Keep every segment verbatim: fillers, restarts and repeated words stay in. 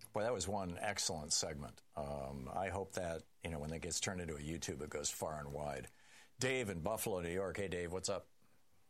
Boy, that was one excellent segment. Um, I hope that, you know, when it gets turned into a YouTube, it goes far and wide. Dave in Buffalo, New York. Hey, Dave, what's up?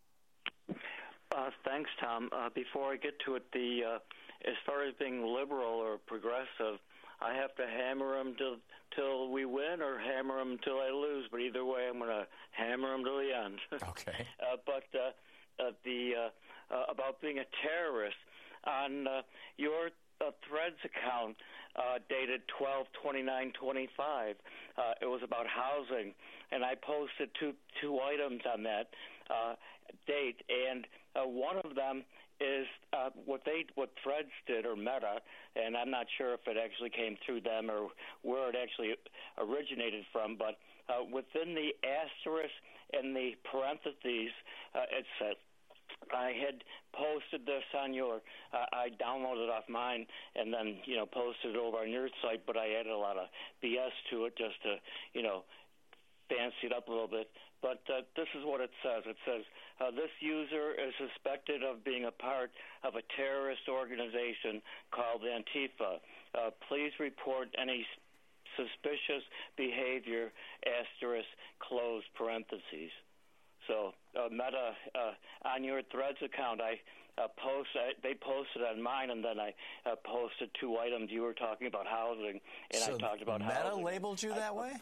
Uh, thanks, Tom. Uh, before I get to it, the uh, as far as being liberal or progressive, I have to hammer them till, till we win or hammer them till I lose. But either way, I'm going to hammer them till the end. Okay. uh, but uh, uh, the uh, uh, about being a terrorist, on uh, your uh, Threads account uh, dated twelve twenty-nine twenty-five, uh, it was about housing, and I posted two two items on that uh, date, and uh, one of them is uh, what they what Threads did, or Meta, and I'm not sure if it actually came through them or where it actually originated from, but uh, within the asterisk and the parentheses, uh, it says, I had posted this on your, uh, I downloaded it off mine and then, you know, posted it over on your site, but I added a lot of B S to it just to, you know, fancy it up a little bit. But uh, this is what it says. It says, uh, this user is suspected of being a part of a terrorist organization called Antifa. Uh, please report any suspicious behavior, asterisk, close parentheses. So, uh, Meta, uh, on your Threads account, I uh, post. I, they posted on mine, and then I uh, posted two items. You were talking about housing, and so I talked about Meta housing. Meta labeled you that I, way?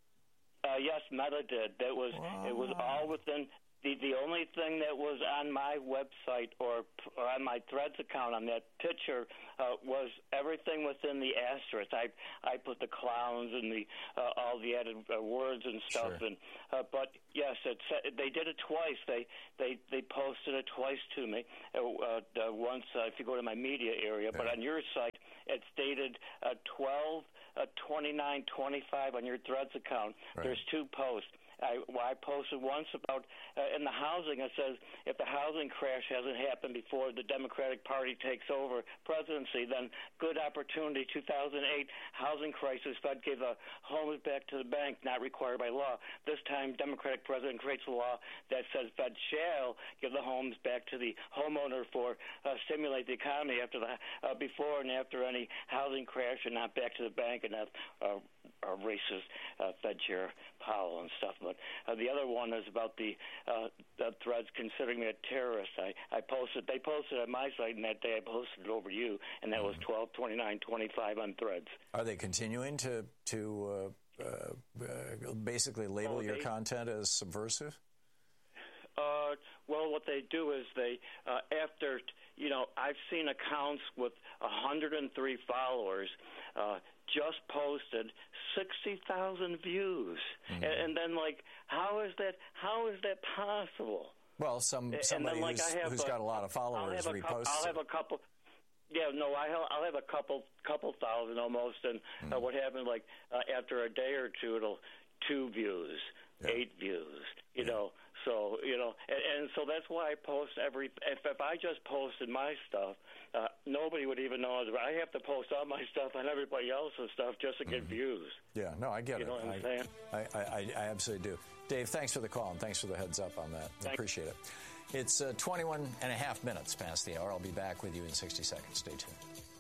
Uh, yes, Meta did. That was wow. It was all within. The, the only thing that was on my website or, or on my Threads account on that picture uh, was everything within the asterisk. I I put the clowns and the uh, all the added uh, words and stuff. Sure. And uh, but yes, it's, uh, they did it twice. They they they posted it twice to me. Uh, uh, once uh, if you go to my media area, yeah. But on your site it's dated uh, twelve twenty-nine twenty-five on your Threads account. Right. There's two posts. I, well, I posted once about uh, in the housing. It says if the housing crash hasn't happened before the Democratic Party takes over presidency, then good opportunity. two thousand eight housing crisis. Fed gave the homes back to the bank, not required by law. This time, Democratic president creates a law that says Fed shall give the homes back to the homeowner for uh, stimulate the economy after the uh, before and after any housing crash, and not back to the bank and have uh, uh, racist uh, Fed Chair Powell and stuff. But uh, the other one is about the, uh, the Threads considering me a terrorist. I, I posted, they posted on my site, and that day I posted it over to you, and that mm-hmm. was twelve twenty-nine twenty-five on Threads. Are they continuing to to uh, uh, basically label well, your they, content as subversive? Uh, well, what they do is they, uh, after, you know, I've seen accounts with one hundred three followers uh, just posted sixty thousand views. Mm-hmm. And, and then, like, how is that, how is that possible? Well, some somebody then, like, who's, have who's a, got a lot of followers I'll reposts I'll have a couple... Yeah, no, I have, I'll have a couple couple thousand almost, and mm. uh, what happens, like, uh, after a day or two, it'll two views, yeah. eight views, you yeah. know. So, you know, and, and so that's why I post every, if, if I just posted my stuff, uh, nobody would even know. I have to post all my stuff on everybody else's stuff just to get mm-hmm. views. Yeah, no, I get you it. Know what I'm I, saying? I, I, I absolutely do. Dave, thanks for the call, and thanks for the heads up on that. I appreciate it. It's uh, twenty-one and a half minutes past the hour. I'll be back with you in sixty seconds. Stay tuned.